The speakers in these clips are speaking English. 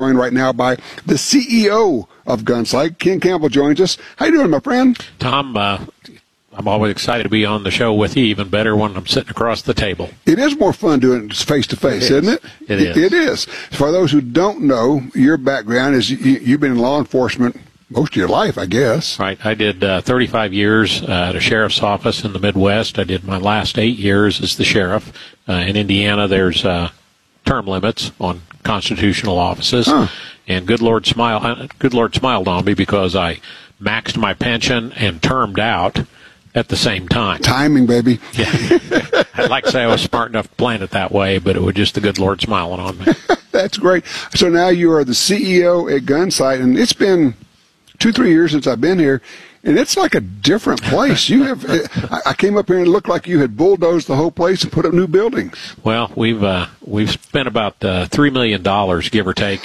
joined right now by the CEO of Gunsight. Ken Campbell joins us. How you doing, my friend? Tom, I'm always excited to be on the show with you, even better when I'm sitting across the table. It is more fun doing it face-to-face, isn't it? It is. It is. For those who don't know, your background is you've been in law enforcement most of your life, I guess. Right. I did 35 years at a sheriff's office in the Midwest. I did my last 8 years as the sheriff. In Indiana, there's term limits on constitutional offices. Huh. And good Lord smiled on me because I maxed my pension and termed out at the same time. Timing, baby. Yeah. I'd like to say I was smart enough to plan it that way, but it was just the good Lord smiling on me. That's great. So now you are the CEO at Gunsight, and it's been 2-3 years since I've been here, and it's like a different place. You have. I came up here and it looked like you had bulldozed the whole place and put up new buildings. Well, we've spent about $3 million, give or take,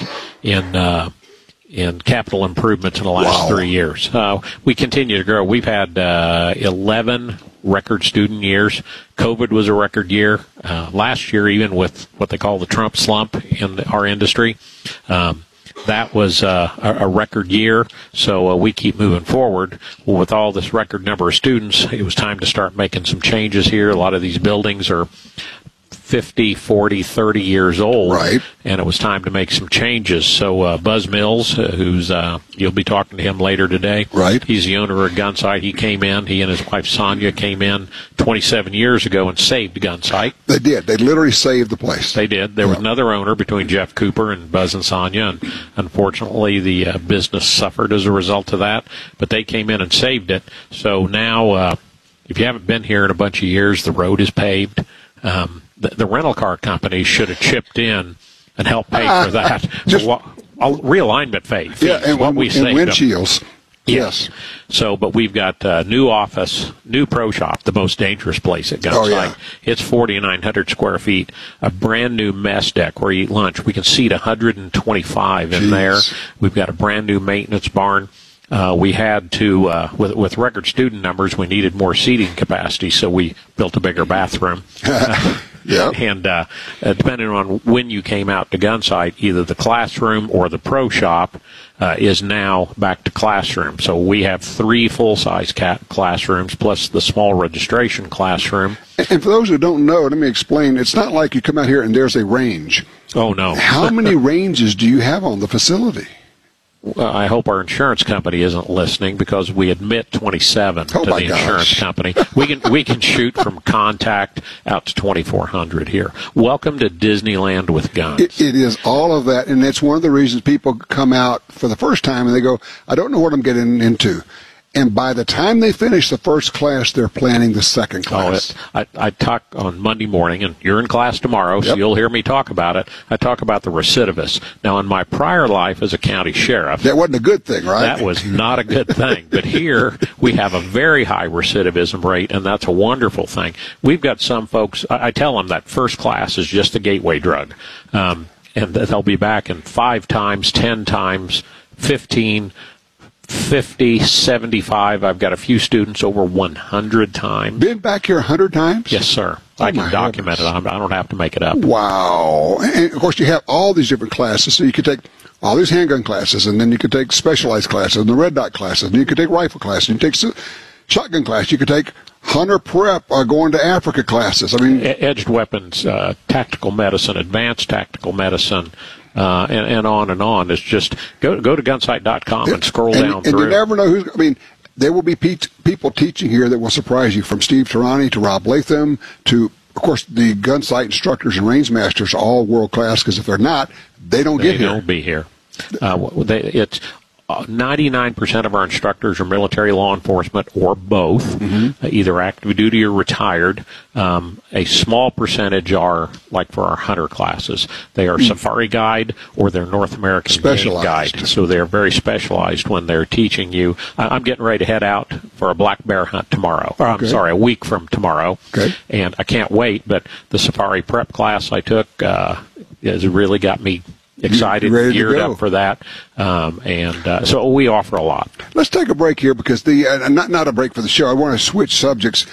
in capital improvements in the last 3 years. We continue to grow. We've had 11 record student years. COVID was a record year. Last year, even with what they call the Trump slump in our industry, that was a record year. So we keep moving forward. Well, with all this record number of students, it was time to start making some changes here. A lot of these buildings are 50, 40, 30 years old, right? And it was time to make some changes. So Buzz Mills, who's you'll be talking to him later today, right? He's the owner of Gunsight. He and his wife Sonia came in 27 years ago and saved Gunsight. They did. They literally saved the place. They did. There was another owner between Jeff Cooper and Buzz and Sonia, and unfortunately the business suffered as a result of that. But they came in and saved it. So now, if you haven't been here in a bunch of years, the road is paved. The rental car company should have chipped in and helped pay for that. Realignment fees. Yeah, and what we saved windshields. Them. Yes. So, but we've got new office, new pro shop, the most dangerous place at Gunsight. Oh, yeah. It's 4,900 square feet, a brand new mess deck where you eat lunch. We can seat 125 in there. We've got a brand new maintenance barn. We had to, with record student numbers, we needed more seating capacity, so we built a bigger bathroom. Yeah. And depending on when you came out to Gunsight, either the classroom or the pro shop is now back to classroom. So we have 3 full-size classrooms plus the small registration classroom. And for those who don't know, let me explain. It's not like you come out here and there's a range. Oh, no. How many ranges do you have on the facility? I hope our insurance company isn't listening because we admit 27 to the insurance company. We can shoot from contact out to 2,400 here. Welcome to Disneyland with guns. It is all of that, and it's one of the reasons people come out for the first time and they go, I don't know what I'm getting into. And by the time they finish the first class, they're planning the second class. I talk on Monday morning, and you're in class tomorrow, so you'll hear me talk about it. I talk about the recidivists. Now, in my prior life as a county sheriff... That wasn't a good thing, right? That was not a good thing. But here, we have a very high recidivism rate, and that's a wonderful thing. We've got some folks... I tell them that first class is just a gateway drug. And they'll be back in 5 times, 10 times, 15... 50, 75. I've got a few students over 100 times. Been back here 100 times? Yes, sir. I can document it. I don't have to make it up. Wow. And, of course, you have all these different classes. So you could take all these handgun classes, and then you could take specialized classes, and the red dot classes, and you could take rifle classes, and you could take shotgun class. You could take hunter prep, going to Africa classes. I mean, edged weapons, tactical medicine, advanced tactical medicine, and on and on. It's just go to gunsight.com and scroll down through. And you never know who's. I mean, there will be people teaching here that will surprise you, from Steve Tarani to Rob Latham to, of course, the Gunsight instructors and range masters are all world class. Because if they're not, they don't get here. They don't be here. It's 99% of our instructors are military, law enforcement, or both, either active duty or retired. A small percentage are, like for our hunter classes, they are safari guide or they're North American game guide. So they're very specialized when they're teaching you. I'm getting ready to head out for a black bear hunt tomorrow. Or, I'm sorry, a week from tomorrow. Okay. And I can't wait, but the safari prep class I took has really got me excited, geared up for that, so we offer a lot. Let's take a break here because not a break for the show. I want to switch subjects.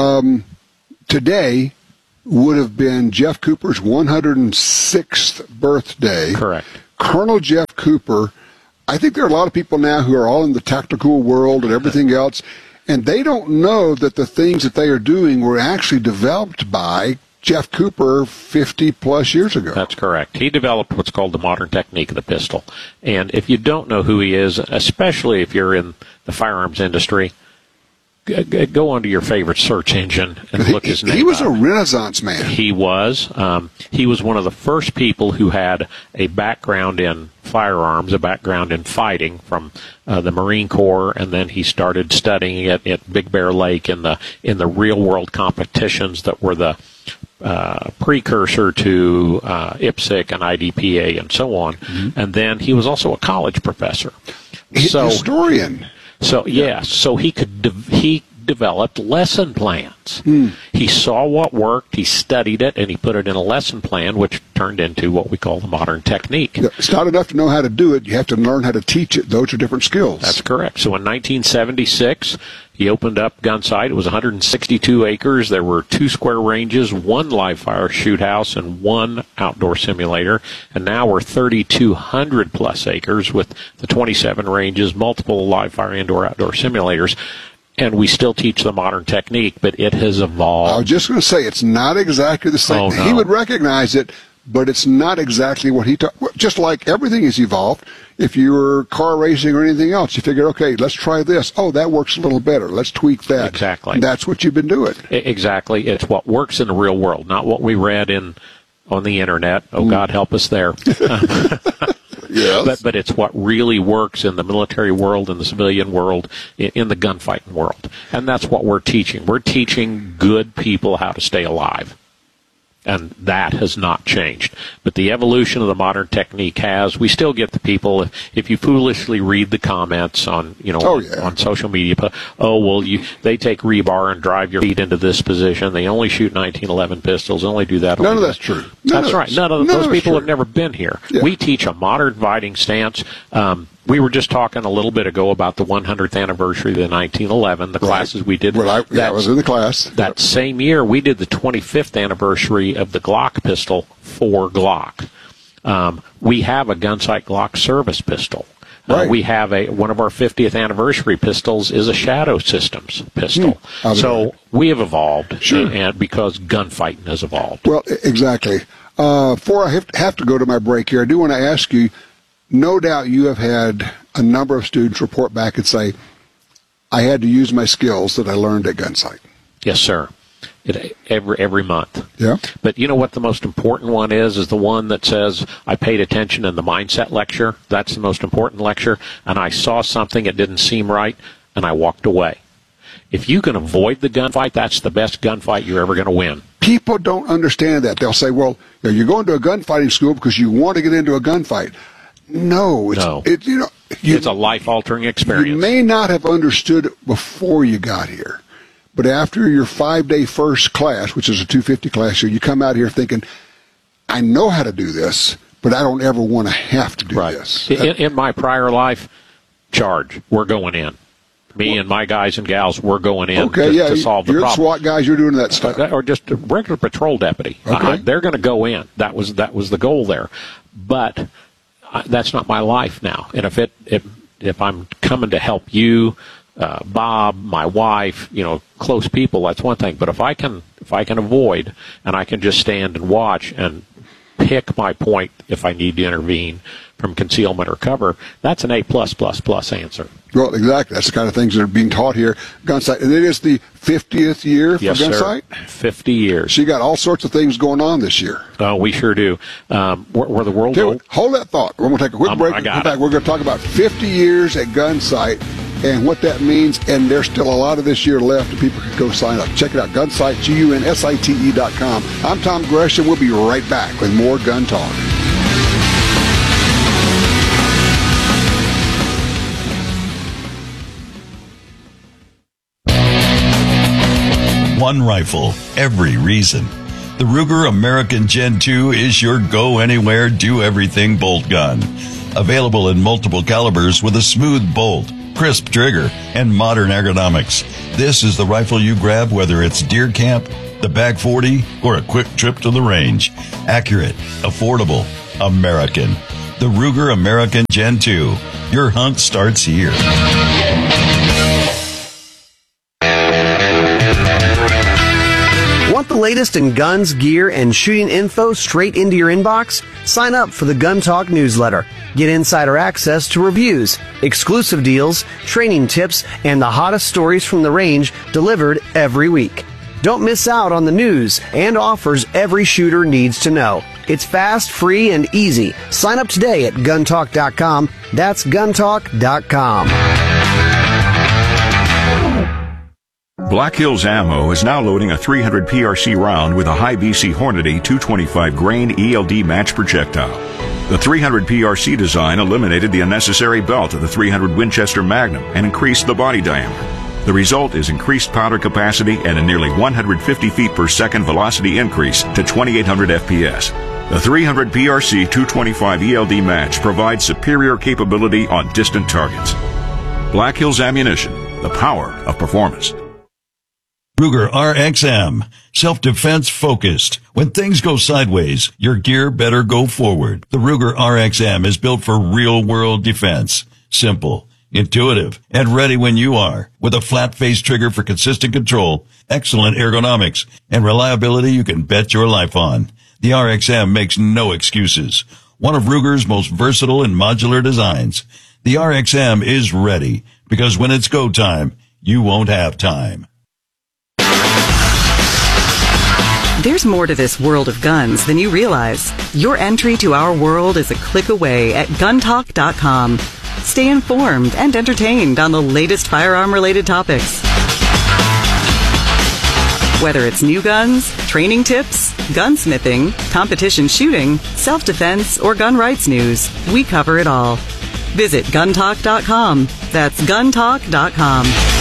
Today would have been Jeff Cooper's 106th birthday. Correct. Colonel Jeff Cooper. I think there are a lot of people now who are all in the tactical world and everything else, and they don't know that the things that they are doing were actually developed by Jeff Cooper 50-plus years ago. That's correct. He developed what's called the modern technique of the pistol. And if you don't know who he is, especially if you're in the firearms industry, go onto your favorite search engine and look his name He was up. a Renaissance man. He was. He was one of the first people who had a background in firearms, a background in fighting from the Marine Corps, and then he started studying it at Big Bear Lake in the real world competitions that were the precursor to IPSC and IDPA and so on. Mm-hmm. And then he was also a college professor. Historian. So he developed lesson plans. He saw what worked, he studied it, and he put it in a lesson plan, which turned into what we call the modern technique. It's not enough to know how to do it. You have to learn how to teach it. Those are different skills. That's correct. So in 1976, he opened up Gunsight. It was 162 acres. There were 2 square ranges, 1 live fire shoot house, and 1 outdoor simulator. And now we're 3,200 plus acres with the 27 ranges, multiple live fire indoor-outdoor simulators. And we still teach the modern technique, but it has evolved. I was just going to say, it's not exactly the same. Oh, no. He would recognize it, but it's not exactly what he taught. Just like everything has evolved. If you were car racing or anything else, you figure, okay, let's try this. Oh, that works a little better. Let's tweak that. Exactly. And that's what you've been doing. Exactly. It's what works in the real world, not what we read on the internet. Oh, God help us there. Yes. But it's what really works in the military world, in the civilian world, in the gunfighting world. And that's what we're teaching. We're teaching good people how to stay alive. And that has not changed. But the evolution of the modern technique has. We still get the people, if you foolishly read the comments on, on social media, they take rebar and drive your feet into this position. They only shoot 1911 pistols, only do that. None of that's true. That's right. None of those people have never been here. Yeah. We teach a modern fighting stance. We were just talking a little bit ago about the 100th anniversary of the 1911, the classes we did. Well, I was in the class. That same year, we did the 25th anniversary of the Glock pistol for Glock. We have a Gunsight Glock service pistol. Right. We have one of our 50th anniversary pistols is a Shadow Systems pistol. So we have evolved, sure. and because gunfighting has evolved. Well, exactly. Before I have to go to my break here, I do want to ask you, no doubt you have had a number of students report back and say, I had to use my skills that I learned at Gunsight. Yes, sir. Every month. Yeah. But you know what the most important one is the one that says, I paid attention in the mindset lecture. That's the most important lecture. And I saw something that didn't seem right, and I walked away. If you can avoid the gunfight, that's the best gunfight you're ever going to win. People don't understand that. They'll say, well, you're going to a gunfighting school because you want to get into a gunfight. No. It's a life-altering experience. You may not have understood it before you got here. But after your 5-day first class, which is a 250 class year, you come out here thinking, I know how to do this, but I don't ever want to have to do this. In my prior life, charge. We're going in. Me and my guys and gals, we're going in to solve the problem. You're the SWAT guys, you're doing that stuff. Or just a regular patrol deputy. Okay. They're going to go in. That was the goal there. But that's not my life now. And if I'm coming to help you, Bob, my wife, close people, that's one thing. But if I can avoid, and I can just stand and watch and pick my point if I need to intervene from concealment or cover, that's an A+++ answer. Well, exactly. That's the kind of things that are being taught here. Gunsight. And it is the 50th year for Gunsight? Sir. 50 years. So you got all sorts of things going on this year. Oh, we sure do. We're the world. Hold that thought. We're going to take a quick break. We're going to talk about 50 years at Gunsight and what that means. And there's still a lot of this year left, and people can go sign up. Check it out. Gunsight, GUNSITE.com. I'm Tom Gresham. We'll be right back with more Gun Talk. One rifle, every reason. The Ruger American Gen 2 is your go-anywhere, do-everything bolt gun. Available in multiple calibers with a smooth bolt, crisp trigger, and modern ergonomics. This is the rifle you grab whether it's deer camp, the Bag 40, or a quick trip to the range. Accurate, affordable, American. The Ruger American Gen 2. Your hunt starts here. Want the latest in guns, gear, and shooting info straight into your inbox? Sign up for the Gun Talk newsletter. Get insider access to reviews, exclusive deals, training tips, and the hottest stories from the range delivered every week. Don't miss out on the news and offers every shooter needs to know. It's fast, free, and easy. Sign up today at guntalk.com. That's guntalk.com. Black Hills Ammo is now loading a 300 PRC round with a high BC Hornady 225 grain ELD match projectile. The 300 PRC design eliminated the unnecessary belt of the 300 Winchester Magnum and increased the body diameter. The result is increased powder capacity and a nearly 150 feet per second velocity increase to 2,800 FPS. The 300 PRC 225 ELD match provides superior capability on distant targets. Black Hills Ammunition, the power of performance. Ruger RXM, self-defense focused. When things go sideways, your gear better go forward. The Ruger RXM is built for real-world defense. Simple, intuitive, and ready when you are. With a flat-face trigger for consistent control, excellent ergonomics, and reliability you can bet your life on. The RXM makes no excuses. One of Ruger's most versatile and modular designs. The RXM is ready, because when it's go time, you won't have time. There's more to this world of guns than you realize. Your entry to our world is a click away at guntalk.com. Stay informed and entertained on the latest firearm-related topics. Whether it's new guns, training tips, gunsmithing, competition shooting, self-defense, or gun rights news, we cover it all. Visit guntalk.com. That's guntalk.com.